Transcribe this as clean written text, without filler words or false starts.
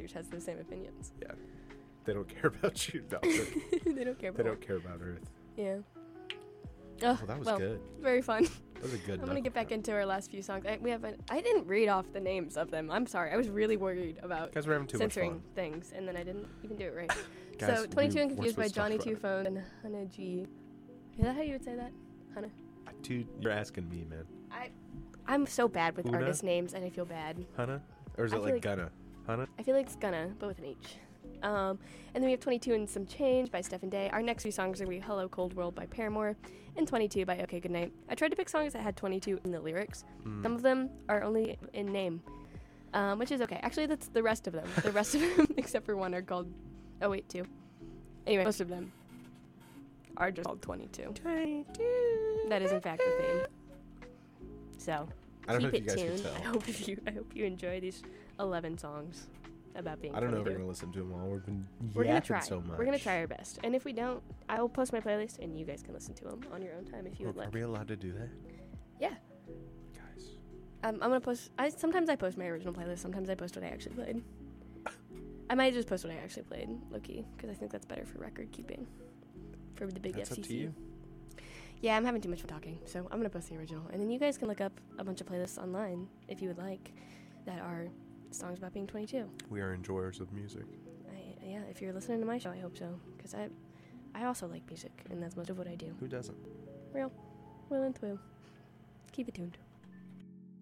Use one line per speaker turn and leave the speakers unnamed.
Irish has the same opinions.
Yeah. They don't care about you. No,
They don't care about
they don't care about Earth.
Yeah.
Oh, that was good.
Very fun.
That was a good
I'm going to get back
knuckle
into our last few songs. I didn't read off the names of them. I'm sorry. I was really worried about
Guys, we're having too much
censoring
fun.
things, and then I didn't even do it right.
Guys,
so, 22 and
we're
Confused by
supposed to talk
Johnny
about
Two
it.
Phone and Hannah G. Is that how you would say that? Hannah?
Dude, you're asking me, man.
I'm so bad with
Una?
artist names, and I feel bad.
Hannah? Or is
I
it
feel
like
like-
Gunna? Hannah?
I feel like it's gonna, but with an H. And then we have 22 and Some Change by Stephen Day. Our next few songs are going to be Hello Cold World by Paramore and 22 by OK Goodnight. I tried to pick songs that had 22 in the lyrics. Some of them are only in name, which is okay. Actually, that's the rest of them. The rest of them, except for one, are called... Oh, wait, two. Anyway, most of them are just called 22.
22.
That is, in fact, the theme. So,
I don't know
keep
if you
it
guys
tuned.
can tell.
I hope you enjoy these 11 songs about being
I don't know if
22.
we're going to listen to them all. We've been
We're gonna
yapping
try.
so much.
We're gonna try our best, and if we don't, I will post my playlist, and you guys can listen to them on your own time if you would
Are
like.
we allowed to do that?
Yeah.
Guys.
I'm gonna post. Sometimes I post my original playlist. Sometimes I post what I actually played. I might just post what I actually played, low-key, because I think that's better for record keeping. For the big
That's
FCC.
up to you.
Yeah, I'm having too much fun talking, so I'm gonna post the original, and then you guys can look up a bunch of playlists online if you would like, that are songs about being 22.
We are enjoyers of music.
Yeah, if you're listening to my show, I hope so, because I also like music, and that's most of what I do.
Who doesn't?
Will and Thwoo. Keep it tuned.